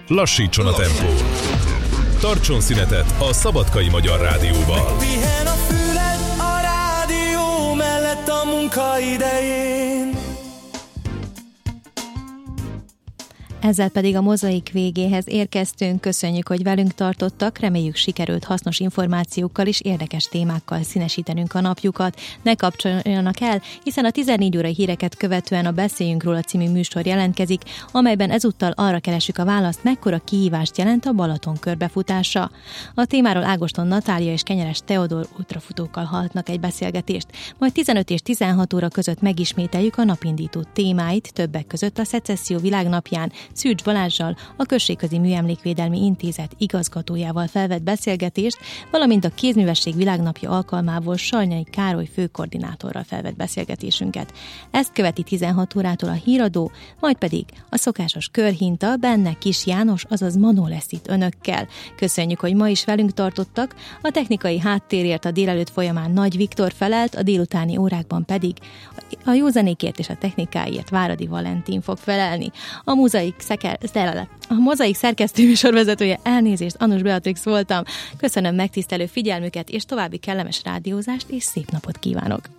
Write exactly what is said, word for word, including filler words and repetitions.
lassítson a tempó. Tartson szünetet a Szabadkai Magyar Rádióval. Pihen a füled a rádió mellett a munka idején. Ezzel pedig a mozaik végéhez érkeztünk. Köszönjük, hogy velünk tartottak, reméljük sikerült hasznos információkkal és érdekes témákkal színesítenünk a napjukat. Ne kapcsoljanak el, hiszen a tizennégy órai híreket követően a Beszéljünk róla című műsor jelentkezik, amelyben ezúttal arra keresünk a választ, mekkora kihívást jelent a Balaton körbefutása. A témáról Ágoston Natália és Kenyeres Teodor ultrafutókkal hallhatnak egy beszélgetést, majd tizenöt és tizenhat óra között megismételjük a napindító témáit, többek között a Szecesszió világnapján Szűcs Balázssal, a Községközi Műemlékvédelmi Intézet igazgatójával felvett beszélgetést, valamint a Kézművesség világnapja alkalmából Salnyai Károly főkoordinátorral felvett beszélgetésünket. Ezt követi tizenhat órától a híradó, majd pedig a szokásos körhinta, benne Kis János, azaz Manó lesz itt önökkel. Köszönjük, hogy ma is velünk tartottak, a technikai háttérért a délelőtt folyamán Nagy Viktor felelt, a délutáni órákban pedig a józanékért és a technikáért Váradi Valentin fog felelni. A mozaik Szeker, a mozaik szerkesztő műsorvezetője, elnézést, Annus Beatrix voltam. Köszönöm megtisztelő figyelmüket, és további kellemes rádiózást és szép napot kívánok!